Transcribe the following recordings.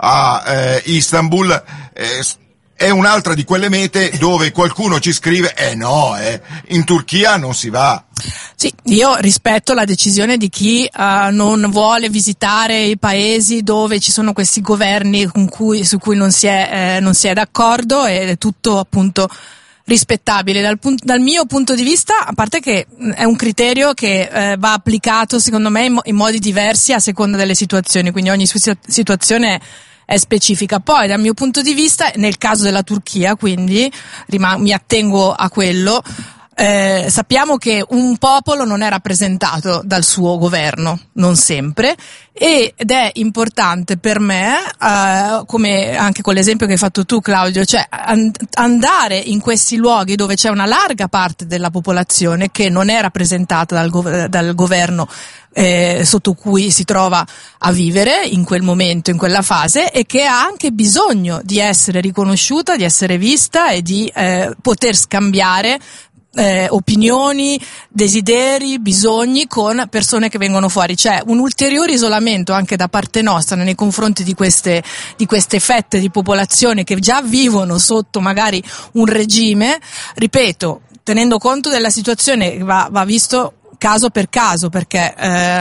a Istanbul, è un'altra di quelle mete dove qualcuno ci scrive in Turchia non si va. Sì, io rispetto la decisione di chi non vuole visitare i paesi dove ci sono questi governi su cui non si è d'accordo, ed è tutto appunto rispettabile. Dal mio punto di vista, a parte che è un criterio che va applicato secondo me in modi diversi a seconda delle situazioni, quindi ogni situazione è specifica. Poi dal mio punto di vista, nel caso della Turchia, quindi mi attengo a quello, sappiamo che un popolo non è rappresentato dal suo governo, non sempre, ed è importante per me, come anche con l'esempio che hai fatto tu, Claudio, cioè andare in questi luoghi dove c'è una larga parte della popolazione che non è rappresentata dal governo sotto cui si trova a vivere in quel momento, in quella fase, e che ha anche bisogno di essere riconosciuta, di essere vista e di poter scambiare opinioni, desideri, bisogni con persone che vengono fuori. C'è un ulteriore isolamento anche da parte nostra nei confronti di queste fette di popolazione che già vivono sotto magari un regime, ripeto, tenendo conto della situazione, va visto caso per caso, perché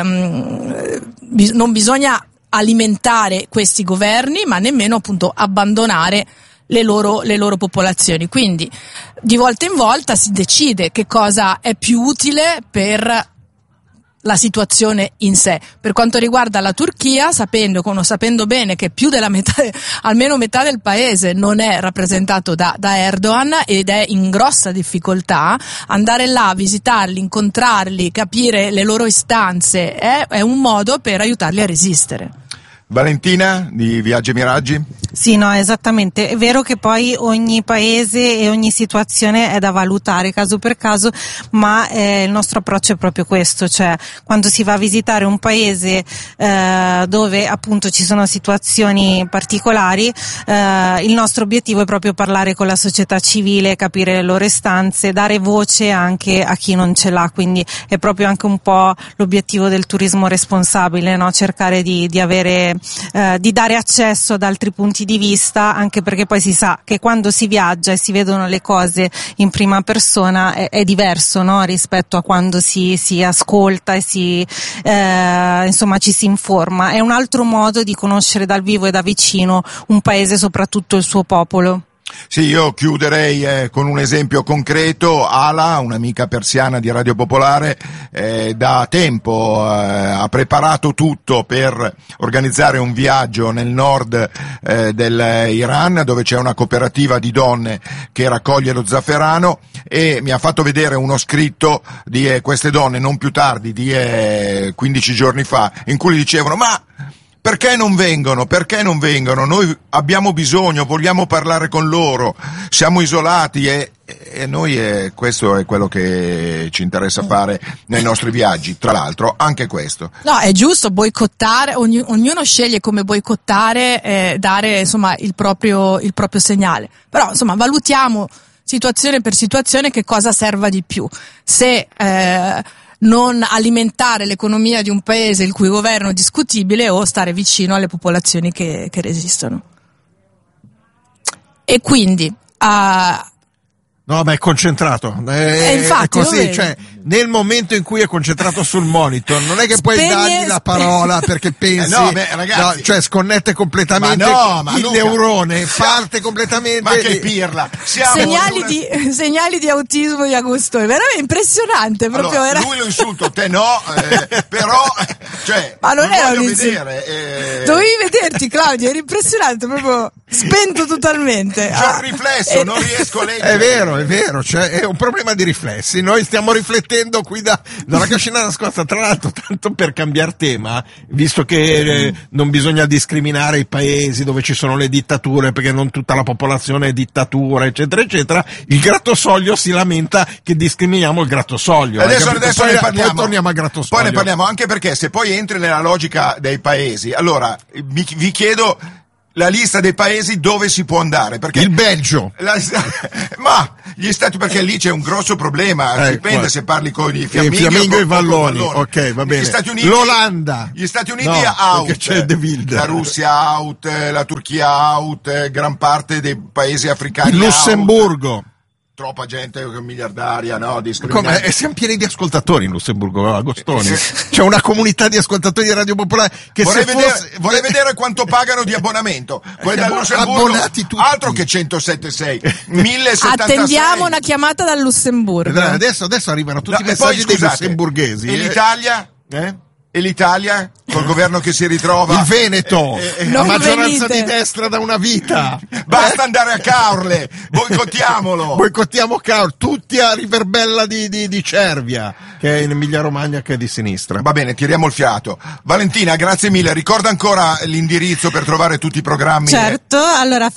non bisogna alimentare questi governi, ma nemmeno appunto abbandonare le loro popolazioni. Quindi di volta in volta si decide che cosa è più utile per la situazione in sé. Per quanto riguarda la Turchia, sapendo bene che più della metà, almeno metà del paese non è rappresentato da Erdogan ed è in grossa difficoltà, andare là, visitarli, incontrarli, capire le loro istanze è un modo per aiutarli a resistere. Valentina di Viaggi e Miraggi? Sì, no, esattamente. È vero che poi ogni paese e ogni situazione è da valutare caso per caso, ma il nostro approccio è proprio questo, cioè quando si va a visitare un paese dove appunto ci sono situazioni particolari, il nostro obiettivo è proprio parlare con la società civile, capire le loro istanze, dare voce anche a chi non ce l'ha, quindi è proprio anche un po' l'obiettivo del turismo responsabile, no? Cercare di dare accesso ad altri punti di vista, anche perché poi si sa che quando si viaggia e si vedono le cose in prima persona è diverso, no? Rispetto a quando si ascolta e insomma ci si informa. È un altro modo di conoscere dal vivo e da vicino un paese, soprattutto il suo popolo. Sì, io chiuderei con un esempio concreto. Ala, un'amica persiana di Radio Popolare, da tempo ha preparato tutto per organizzare un viaggio nel nord dell'Iran, dove c'è una cooperativa di donne che raccoglie lo zafferano, e mi ha fatto vedere uno scritto di queste donne non più tardi di 15 giorni fa, in cui dicevano: ma perché non vengono? Perché non vengono? Noi abbiamo bisogno, vogliamo parlare con loro, siamo isolati e noi questo è quello che ci interessa fare nei nostri viaggi, tra l'altro anche questo. No, è giusto boicottare, ognuno sceglie come boicottare, dare insomma il proprio segnale, però insomma valutiamo situazione per situazione che cosa serva di più. Se non alimentare l'economia di un paese il cui governo è discutibile, o stare vicino alle popolazioni che resistono. E quindi no, ma è concentrato, infatti, è così, cioè nel momento in cui è concentrato sul monitor non è che puoi dargli la parola perché pensi, ragazzi, no, cioè sconnette completamente il neurone, parte completamente. Ma che pirla! Segnali di autismo di Augusto, è veramente impressionante. Proprio allora, lui lo insulto, te no, però cioè, ma non era voglio un vedere. Dovevi vederti, Claudio, era impressionante, proprio spento totalmente. C'ho un riflesso, non riesco a leggere. È vero, cioè è un problema di riflessi. Noi stiamo riflettendo qui dalla cascina nascosta. Tra l'altro, tanto per cambiare tema, visto che non bisogna discriminare i paesi dove ci sono le dittature, perché non tutta la popolazione è dittatura, eccetera, eccetera, il Grattosoglio si lamenta che discriminiamo il Grattosoglio. Adesso ne parliamo. Poi torniamo al Grattosoglio. Poi ne parliamo, anche perché se poi entri nella logica dei paesi, allora vi chiedo la lista dei paesi dove si può andare, perché il Belgio. Ma gli stati, perché lì c'è un grosso problema, dipende se parli con i Fiammingo e i Valloni. Ok, va bene. Gli Stati Uniti, l'Olanda. Gli Stati Uniti out, c'è De Wilde. La Russia out, la Turchia out, gran parte dei paesi africani il Lussemburgo. Out. Troppa gente miliardaria, no? Come? Siamo pieni di ascoltatori in Lussemburgo, Agostoni. C'è una comunità di ascoltatori di Radio Popolare che vorrei vedere quanto pagano di abbonamento. Quelli dal Lussemburgo, abbonati tutti. Altro che 107,6, 1076. Attendiamo una chiamata dal Lussemburgo. Adesso arrivano tutti i messaggi dei lussemburghesi. E l'Italia? E l'Italia? Col governo che si ritrova? Il Veneto, la maggioranza venite. di destra da una vita. Basta andare a Caorle, boicottiamolo. Boicottiamo Caorle, tutti a Riverbella di Cervia, che è in Emilia Romagna, che è di sinistra. Va bene, tiriamo il fiato. Valentina, grazie mille. Ricorda ancora l'indirizzo per trovare tutti i programmi. Certo, allora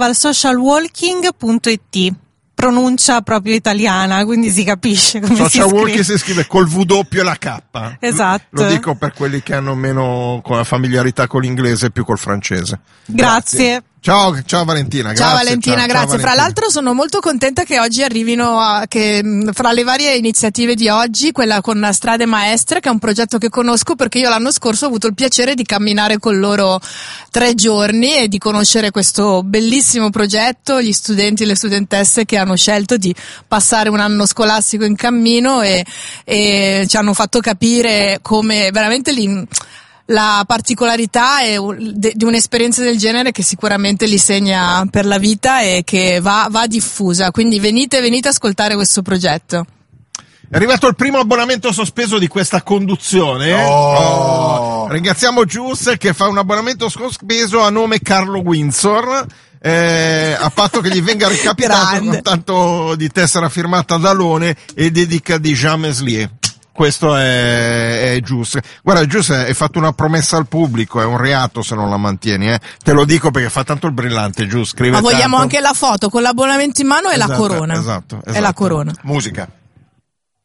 festivalsocialwalking.it. Pronuncia proprio italiana, quindi si capisce come Social si Walking scrive. si scrive col W e la K. Esatto. Lo dico per quelli che hanno meno con la familiarità con l'inglese e più col francese. Grazie. Ciao Valentina, grazie. Ciao Valentina, ciao, grazie. ciao, Fra l'altro sono molto contenta che oggi arrivino, che fra le varie iniziative di oggi, quella con Strade Maestre, che è un progetto che conosco perché io l'anno scorso ho avuto il piacere di camminare con loro 3 giorni e di conoscere questo bellissimo progetto, gli studenti e le studentesse che hanno scelto di passare un anno scolastico in cammino e ci hanno fatto capire come veramente la particolarità di un'esperienza del genere che sicuramente li segna per la vita e che va diffusa, quindi venite a ascoltare questo progetto. È arrivato il primo abbonamento sospeso di questa conduzione. Ringraziamo Gius che fa un abbonamento sospeso a nome Carlo Windsor, a patto che gli venga recapitato con tanto di tessera firmata da Alone e dedica di Jean Meslier. Questo è Gius. Guarda, Gius hai fatto una promessa al pubblico, è un reato se non la mantieni, Te lo dico perché fa tanto il brillante, Gius. Scrive Ma vogliamo tanto. anche la foto con l'abbonamento in mano e la corona. Esatto. E la corona. Musica.